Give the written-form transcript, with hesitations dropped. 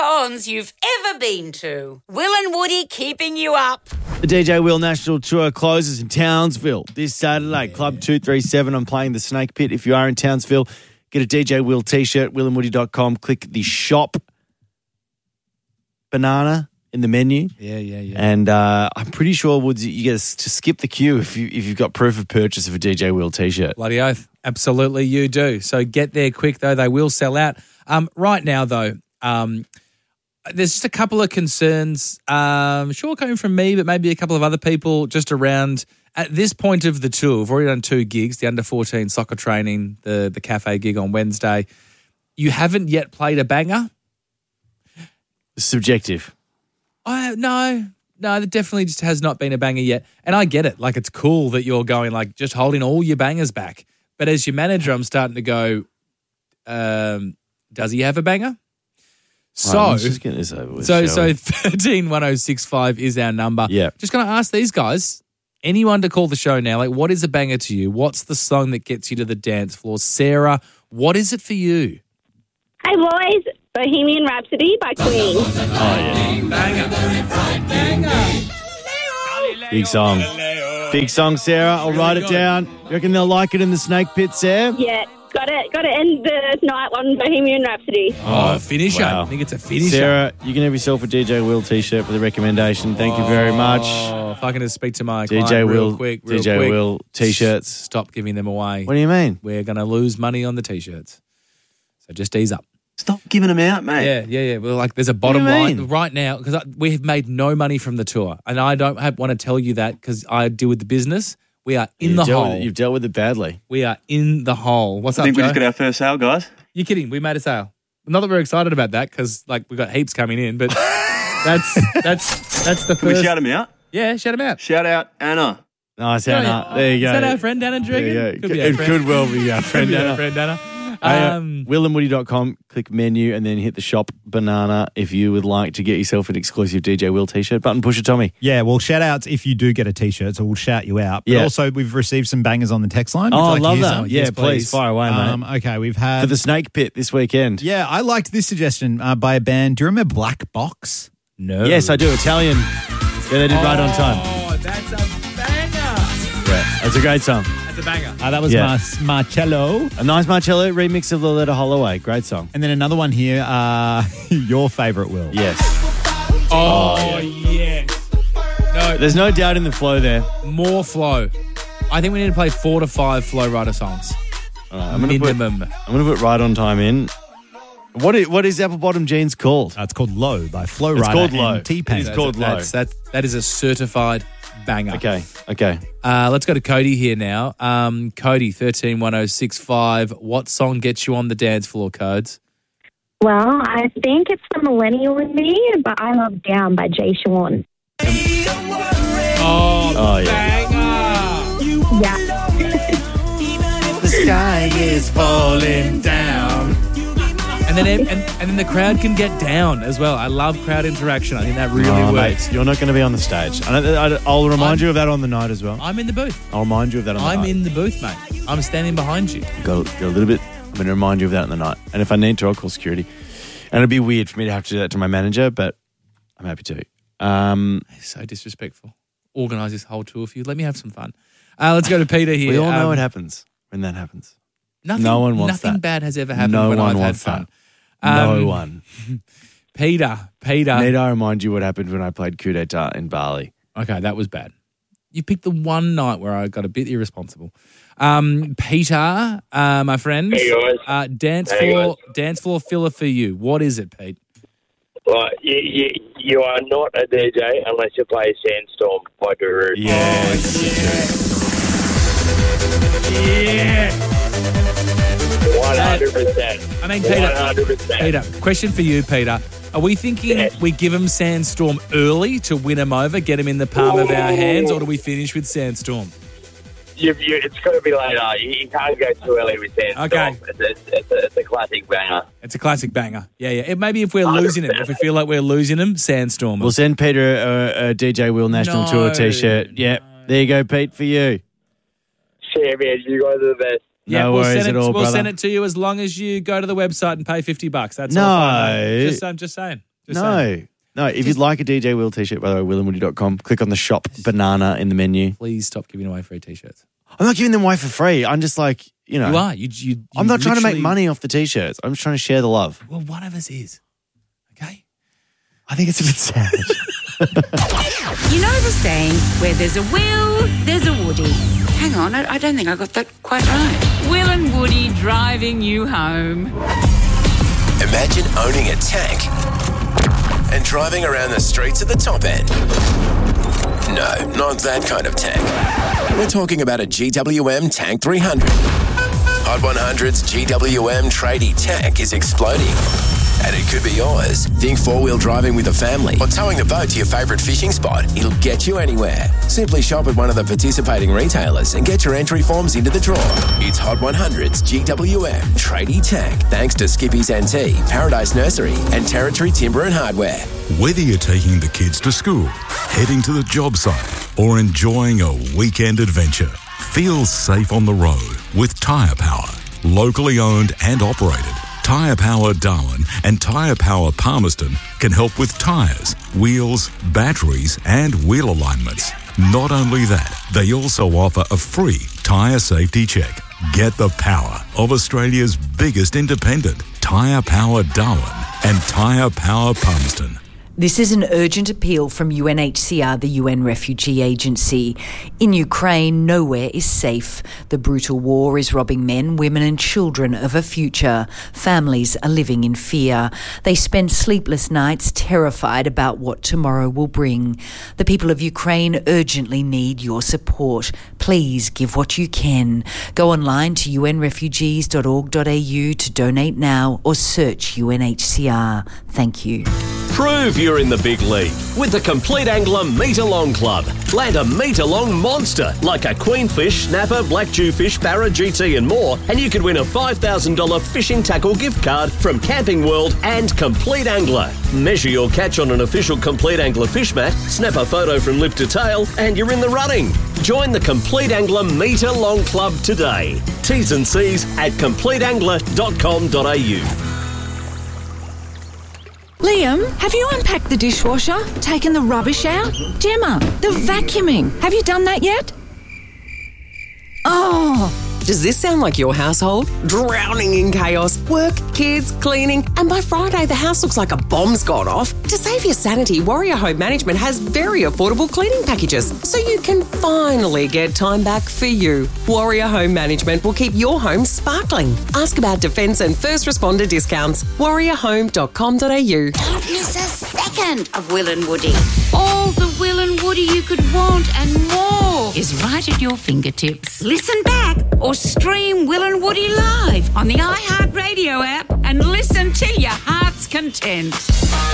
cons you've ever been to. Will and Woody keeping you up. The DJ Will National Tour closes in Townsville this Saturday. Club 237. I'm playing the Snake Pit. If you are in Townsville, get a DJ Will t-shirt, willandwoody.com. Click the shop banana in the menu. Yeah. And I'm pretty sure, Woods, you get to skip the queue if you've got proof of purchase of a DJ Will t-shirt. Bloody oath. Absolutely, you do. So get there quick, though. They will sell out. Right now, though, there's just a couple of concerns, sure coming from me, but maybe a couple of other people just around at this point of the tour. We've already done 2 gigs, the under-14 soccer training, the cafe gig on Wednesday. You haven't yet played a banger? Subjective. No, there definitely just has not been a banger yet. And I get it. Like, it's cool that you're going, like, just holding all your bangers back. But as your manager, I'm starting to go, does he have a banger? So, let's just get this over with, so shall we? 131065 is our number. Yeah. Just going to ask these guys, anyone to call the show now, like, what is a banger to you? What's the song that gets you to the dance floor? Sarah, what is it for you? Hey, boys. Bohemian Rhapsody by Queen. Oh, yeah. Banger. Big song. Big song, Sarah. I'll write it down. You reckon they'll like it in the Snake Pit, Sarah? Yeah, got to end the night on Bohemian Rhapsody. Oh, finisher. Wow. I think it's a finisher. Sarah, you can have yourself a DJ Will t-shirt for the recommendation. Thank you very much. Oh, if I can just speak to my DJ client Will, real quick. Will t-shirts. Stop giving them away. What do you mean? We're going to lose money on the t-shirts. So just ease up. Stop giving them out, mate. Yeah. Well, like, there's a bottom What do you line mean? right now because we have made no money from the tour, and I don't want to tell you that because I deal with the business. We are in the hole. You've dealt with it badly. We are in the hole. What's I up, think we Joe? just got our first sale, guys. You're kidding? We made a sale. Not that we're excited about that because like we've got heaps coming in, but that's the Can we first. shout them out? Yeah, shout them out. Shout out Anna. Nice, Anna. There you go. Is that our friend Anna, do you reckon? Yeah, Could be our it friend. could well be our friend Could be our Anna. friend Anna. willandwoody.com, click menu and then hit the shop banana if you would like to get yourself an exclusive DJ Will t-shirt. Button pusher, Tommy. Yeah, well, shout outs if you do get a t-shirt, so we'll shout you out. But Yeah. also, we've received some bangers on the text line. Would you Oh, I like to love hear that. some? Yeah, Yes, please, fire away, mate. Okay, we've had... For the Snake Pit this weekend. Yeah, I liked this suggestion by a band. Do you remember Black Box? No. Yes, I do. Italian. Yeah, they did right on time. Oh, that's a banger. Yeah, that's a great song. That's a banger. That was Yeah. Marcello. A nice Marcello remix of Loletta Holloway. Great song. And then another one here, your favourite, Will. Yes. Oh, yes. No, There's no doubt in the flow there. more flow. I think we need to play 4 to 5 Flow Rider songs. I'm going to Minimum. put Right on Time in. What is Apple Bottom Jeans called? It's called Low by Flow It's Rider called Low. and T-Pain. It's called Low. That is a certified banger. Okay. Let's go to Cody here now. Cody, 131065. What song gets you on the dance floor, Codes? Well, I think it's The Millennial in Me, but I Love Down by Jay Sean. Oh, yeah. Banger! Yeah. The sky is falling down. And then the crowd can get down as well. I love crowd interaction. I think that really Oh, works. mate, you're not going to be on the stage. I'll remind you of that on the night as well. I'm in the booth. I'll remind you of that on the night. I'm in the booth, mate. I'm standing behind you. Got a little bit. I'm going to remind you of that on the night. And if I need to, I'll call security. And it'd be weird for me to have to do that to my manager, but I'm happy to. So disrespectful. Organise this whole tour for you. Let me have some fun. Let's go to Peter here. We all know what happens when that happens. No one wants Nothing that. bad has ever happened No when one I've had wants fun. No one. Peter. Need I remind you what happened when I played Coup d'etat in Bali? Okay, that was bad. You picked the one night where I got a bit irresponsible. Peter, my friend. Hey, guys. Dance floor filler for you. What is it, Pete? Well, you are not a DJ unless you play Sandstorm by Guru. Yes. 100%. I mean, Peter, 100%. Peter, question for you, Peter. Are we thinking we give him Sandstorm early to win him over, get him in the palm of our hands, or do we finish with Sandstorm? It's got to be later. You can't go too early with Sandstorm. Okay. It's a classic banger. It's a classic banger. Yeah. Maybe if we're losing him, if we feel like we're losing him, Sandstorm. We'll send Peter a DJ Will National Tour t-shirt. Yep. There you go, Pete, for you. Share, man. You guys are the best. Yeah, No we'll worries send at all, We'll brother. send it to you as long as you go to the website and pay $50. That's No. all fine, mate. I'm just saying. No. No, if you'd like a DJ Will t-shirt, by the way, willandwoody.com, click on the shop banana in the menu. Please stop giving away free T-shirts. I'm not giving them away for free. I'm just like, you know. You are. You I'm not trying to make literally- money off the t-shirts. I'm just trying to share the love. Well, one of us is. Okay? I think it's a bit sad. You know the saying, where there's a Will, there's a Woody. Hang on, I don't think I got that quite right. Will and Woody driving you home. Imagine owning a tank and driving around the streets at the top end. No, not that kind of tank. We're talking about a GWM Tank 300. Hot 100's GWM tradie tank is exploding. And it could be yours. Think four-wheel driving with a family or towing the boat to your favourite fishing spot. It'll get you anywhere. Simply shop at one of the participating retailers and get your entry forms into the draw. It's Hot 100's GWM Tradie Tank, thanks to Skippy's NT, Paradise Nursery and Territory Timber and Hardware. Whether you're taking the kids to school, heading to the job site, or enjoying a weekend adventure, feel safe on the road with Tyre Power. Locally owned and operated, Tyre Power Darwin and Tyre Power Palmerston can help with tyres, wheels, batteries and wheel alignments. Not only that, they also offer a free tyre safety check. Get the power of Australia's biggest independent, Tyre Power Darwin and Tyre Power Palmerston. This is an urgent appeal from UNHCR, the UN Refugee Agency. In Ukraine, nowhere is safe. The brutal war is robbing men, women and children of a future. Families are living in fear. They spend sleepless nights terrified about what tomorrow will bring. The people of Ukraine urgently need your support. Please give what you can. Go online to unrefugees.org.au to donate now or search UNHCR. Thank you. Prove you're in the big league with the Complete Angler Meter-Long Club. Land a meter-long monster like a queenfish, snapper, black jewfish, barra, GT and more, and you could win a $5,000 fishing tackle gift card from Camping World and Complete Angler. Measure your catch on an official Complete Angler fish mat, snap a photo from lip to tail, and you're in the running. Join the Complete Angler Meter-Long Club today. T's and C's at completeangler.com.au. Liam, have you unpacked the dishwasher? Taken the rubbish out? Gemma, the vacuuming. Have you done that yet? Oh. Does this sound like your household? Drowning in chaos, work, kids, cleaning, and by Friday the house looks like a bomb's gone off. To save your sanity, Warrior Home Management has very affordable cleaning packages, so you can finally get time back for you. Warrior Home Management will keep your home sparkling. Ask about defence and first responder discounts. warriorhome.com.au. Don't miss a second of Will and Woody. All the Will and Woody you could want and more is right at your fingertips. Listen back or stream Will and Woody live on the iHeartRadio app and listen to your heart's content.